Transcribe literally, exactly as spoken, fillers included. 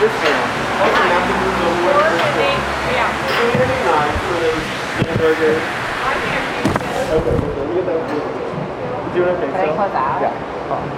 this one. Hopefully not to move over. Yeah. twenty-nine for those hamburgers. Okay, let me get that. You doing okay? Cái này kho táo. Yeah.